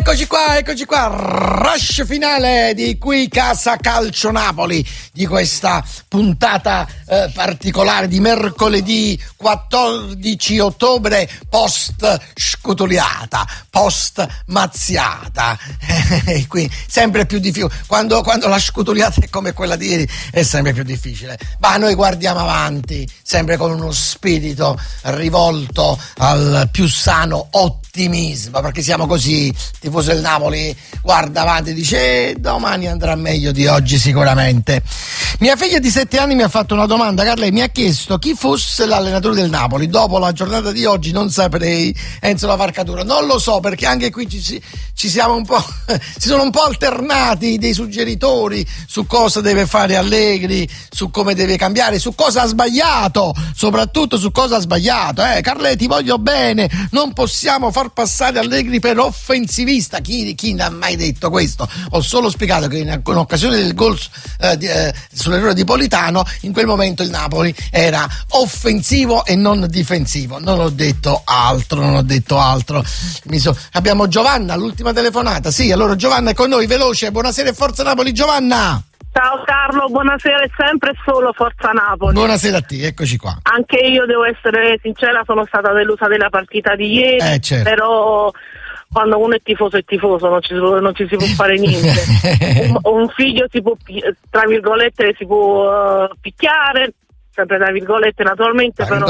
Eccoci qua, rush finale di qui Casa Calcio Napoli, di questa puntata particolare di mercoledì 14 ottobre, post scutuliata, post mazziata. Qui sempre più difficile, quando la scutuliata è come quella di ieri è sempre più difficile, ma noi guardiamo avanti sempre con uno spirito rivolto al più sano ottimismo, perché siamo così. Tifoso del Napoli guarda avanti e dice domani andrà meglio di oggi sicuramente. Mia figlia di 7 anni mi ha fatto una domanda, Carla, mi ha chiesto chi fosse l'allenatore del Napoli. Dopo la giornata di oggi non saprei. Enzo La Varcatura, non lo so, perché anche qui ci siamo un po' si sono un po' alternati dei suggeritori su cosa deve fare Allegri, su come deve cambiare, su cosa ha sbagliato, soprattutto su cosa ha sbagliato. Carle, ti voglio bene, non possiamo far passare Allegri per offensivista. Chi ne ha mai detto questo? Ho solo spiegato che in occasione del gol sull'errore di Politano, in quel momento il Napoli era offensivo e non difensivo. Non ho detto altro. Abbiamo Giovanna, l'ultima telefonata. Sì, allora Giovanna è con noi, veloce. Buonasera e forza Napoli, Giovanna. Ciao Carlo, buonasera, e sempre solo forza Napoli. Buonasera a te, eccoci qua. Anche io devo essere sincera, sono stata delusa della partita di ieri, certo. Però quando uno è tifoso, non ci si può fare niente. un figlio si può, tra virgolette, si può picchiare, sempre tra virgolette naturalmente, però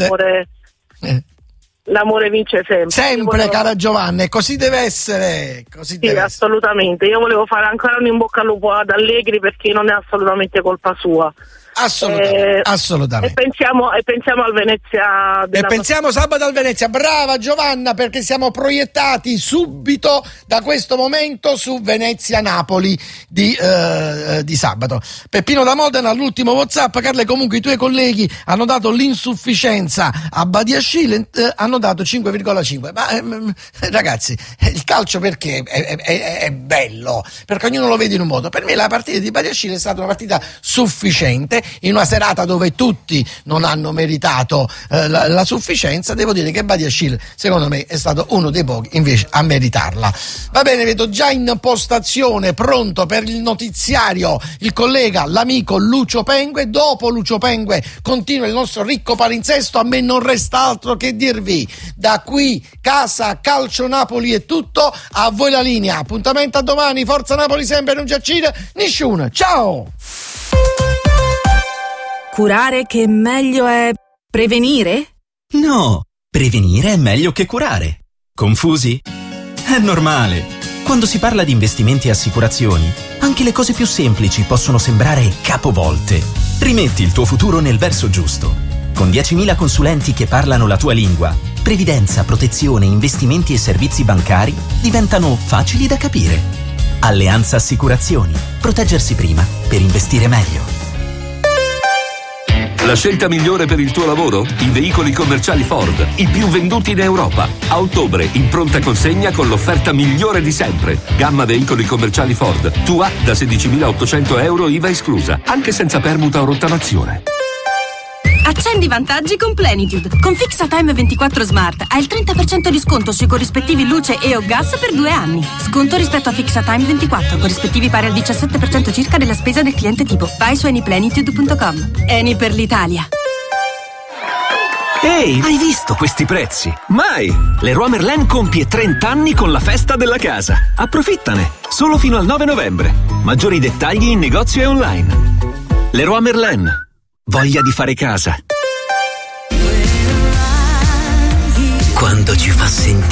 l'amore vince sempre. Cara Giovanna, e così deve essere. Assolutamente. Io volevo fare ancora un in bocca al lupo ad Allegri, perché non è assolutamente colpa sua. Assolutamente. E pensiamo al Venezia. Pensiamo sabato al Venezia. Brava Giovanna, perché siamo proiettati subito da questo momento su Venezia-Napoli di sabato. Peppino da Modena, l'ultimo WhatsApp. Carle, comunque i tuoi colleghi hanno dato l'insufficienza a Badiashile, hanno dato 5,5. Ma ragazzi, il calcio perché è bello? Perché ognuno lo vede in un modo. Per me la partita di Badiashile è stata una partita sufficiente, in una serata dove tutti non hanno meritato la sufficienza. Devo dire che Badiashile secondo me è stato uno dei pochi invece a meritarla. Va bene, vedo già in postazione, pronto per il notiziario, il collega, l'amico Lucio Pengue. Dopo Lucio Pengue continua il nostro ricco palinsesto. A me non resta altro che dirvi: da qui Casa Calcio Napoli è tutto, a voi la linea, appuntamento a domani, forza Napoli sempre, non giacire nessuno, ciao. Curare che meglio è prevenire? No, prevenire è meglio che curare. Confusi? È normale. Quando si parla di investimenti e assicurazioni, anche le cose più semplici possono sembrare capovolte. Rimetti il tuo futuro nel verso giusto. Con 10.000 consulenti che parlano la tua lingua, previdenza, protezione, investimenti e servizi bancari diventano facili da capire. Alleanza Assicurazioni. Proteggersi prima per investire meglio. La scelta migliore per il tuo lavoro? I veicoli commerciali Ford, i più venduti in Europa. A ottobre, in pronta consegna con l'offerta migliore di sempre. Gamma veicoli commerciali Ford. Tua da 16.800 euro IVA esclusa, anche senza permuta o rottamazione. Accendi i vantaggi con Plenitude. Con FixaTime 24 Smart hai il 30% di sconto sui corrispettivi luce e o gas per 2 anni. Sconto rispetto a FixaTime 24, corrispettivi pari al 17% circa della spesa del cliente tipo. Vai su anyplenitude.com. Eni per l'Italia. Ehi, hai visto questi prezzi? Mai! Leroy Merlin compie 30 anni con la festa della casa. Approfittane! Solo fino al 9 novembre. Maggiori dettagli in negozio e online. Leroy Merlin. Voglia di fare casa. Quando ci fa sentire